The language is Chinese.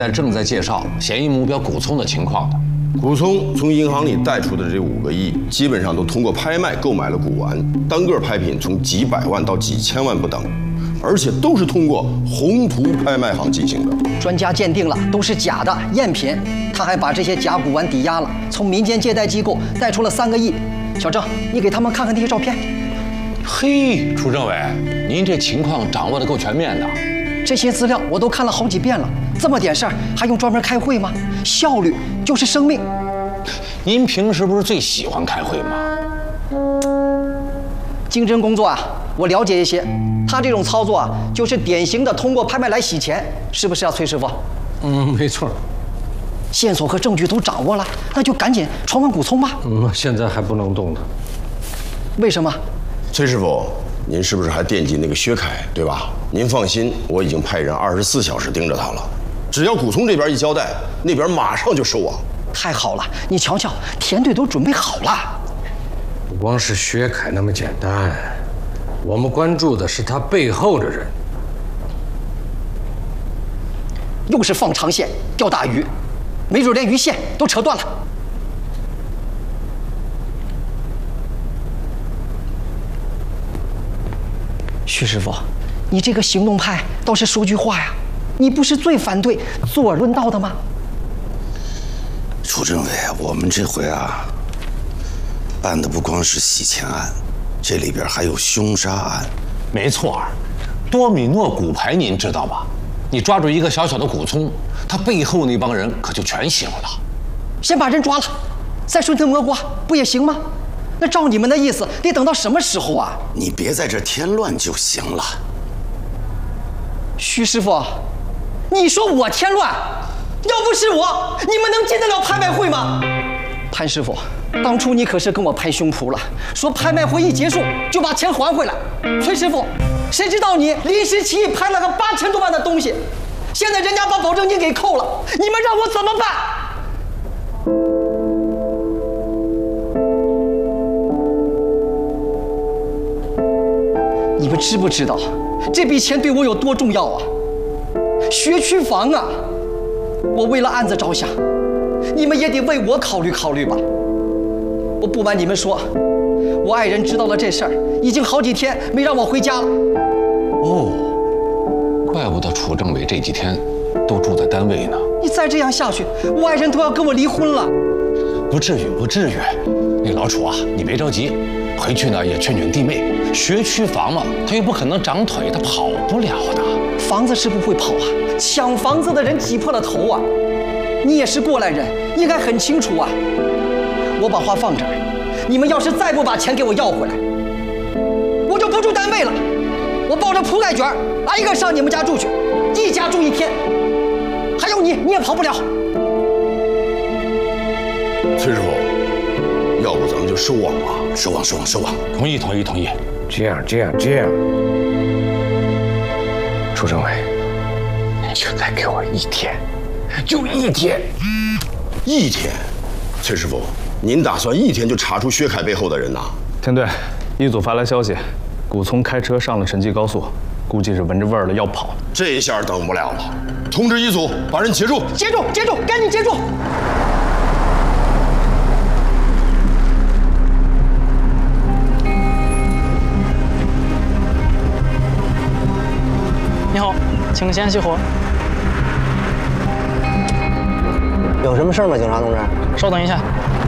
但正在介绍嫌疑目标古聪的情况的。 古聪从银行里贷出的这5个亿，基本上都通过拍卖购买了古玩，单个拍品从几百万到几千万不等，而且都是通过宏图拍卖行进行的。 专家鉴定了，都是假的赝品。他还把这些假古玩抵押了，从民间借贷机构贷出了3个亿。小郑，你给他们看看那些照片。 嘿，楚政委，您这情况掌握得够全面的。 这些资料我都看了好几遍了，这么点事儿还用专门开会吗？效率就是生命。 您平时不是最喜欢开会吗？ 经侦工作啊，我了解一些。他这种操作啊，就是典型的通过拍卖来洗钱，是不是啊，崔师傅？ 没错。 线索和证据都掌握了，那就赶紧传唤古聪吧。 现在还不能动他。 为什么？ 崔师傅，您是不是还惦记那个薛凯，对吧？您放心，我已经派人24小时盯着他了。只要古聪这边一交代，那边马上就收网。 太好了，你瞧瞧，田队都准备好了。 不光是薛凯那么简单，我们关注的是他背后的人。 又是放长线钓大鱼，没准连鱼线都扯断了。徐师傅，你这个行动派倒是说句话呀！你不是最反对坐而论道的吗？ 楚政委，我们这回啊，办的不光是洗钱案，这里边还有凶杀案。 没错，多米诺骨牌您知道吧？你抓住一个小小的古聪，他背后那帮人可就全醒了。 先把人抓了，再顺藤摸瓜，不也行吗？那照你们的意思，得等到什么时候啊？ 你别在这添乱就行了。 徐师傅，你说我添乱，要不是我，你们能进得了拍卖会吗？潘师傅，当初你可是跟我拍胸脯了，说拍卖会一结束就把钱还回来。崔师傅，谁知道你临时起意拍了个8000多万的东西，现在人家把保证金给扣了，你们让我怎么办？你们知不知道这笔钱对我有多重要啊？学区房啊！我为了案子着想，你们也得为我考虑考虑吧。我不瞒你们说，我爱人知道了这事儿，已经好几天没让我回家了。 哦，怪不得楚政委这几天都住在单位呢。 你再这样下去，我爱人都要跟我离婚了。 不至于，不至于。那老楚啊，你别着急，回去呢也劝劝弟妹。学区房嘛，他又不可能长腿，他跑不了的。 房子是不会跑啊，抢房子的人挤破了头啊！你也是过来人，应该很清楚啊。我把话放这儿，你们要是再不把钱给我要回来，我就不住单位了。我抱着铺盖卷挨个上你们家住去，一家住1天。还有你也跑不了。 崔师傅，要不咱们就收网吧？ 收网，收网，收网！ 同意，同意，同意。 这样，楚政委，你就再给我1天，就1天。 1天？崔师傅，您打算1天就查出薛凯背后的人呐？ 田队，一组发来消息，古聪开车上了城际高速，估计是闻着味儿了要跑。 这下等不了了，通知一组把人截住！ 截住，截住，赶紧截住！ 你好，请先熄火。 有什么事吗，警察同志？ 稍等一下。